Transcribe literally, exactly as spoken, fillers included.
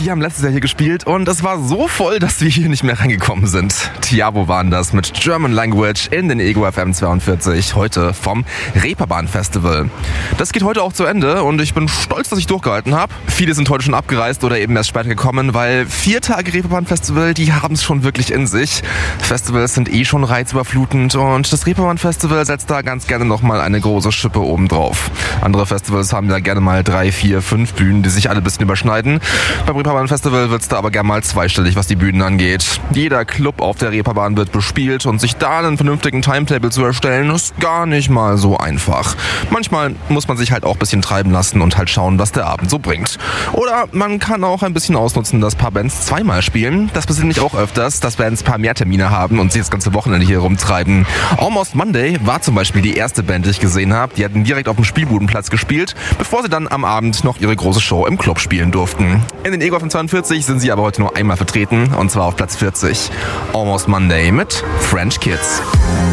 die haben letztes Jahr hier gespielt und es war so voll, dass wir hier nicht mehr reingekommen sind. Tiabo waren das mit German Language in den Ego F M zweiundvierzig, heute vom Reeperbahn Festival. Das geht heute auch zu Ende und ich bin stolz, dass ich durchgehalten habe. Viele sind heute schon abgereist oder eben erst später gekommen, weil vier Tage Reeperbahn Festival, die haben es schon wirklich in sich. Festivals sind eh schon reizüberflutend und das Reeperbahn Festival setzt da ganz gerne nochmal eine große Schippe oben drauf. Andere Festivals haben ja gerne mal drei, vier, fünf Bühnen, die sich alle ein bisschen überschneiden. Beim Reeperbahn Festival wird es da aber gerne mal zweistellig, was die Bühnen angeht. Jeder Club auf der Reeperbahn wird bespielt und sich da einen vernünftigen Timetable zu erstellen, ist gar nicht mal so einfach. Manchmal muss man sich halt auch ein bisschen treiben lassen und halt schauen, was der Abend so bringt. Oder man kann auch ein bisschen ausnutzen, dass ein paar Bands zweimal spielen. Das passiert nämlich auch öfters, dass Bands ein paar mehr Termine haben und sich das ganze Wochenende hier rumtreiben. Almost Monday war zum Beispiel die erste Band, die ich gesehen habe. Die hatten direkt auf dem Spielbudenplatz gespielt, bevor sie dann am Abend noch ihre große Show im Club spielen durften. In den Ego F M zweiundvierzig sind sie aber heute nur einmal vertreten, und zwar auf Platz vierzig. Almost Monday mit French Kids.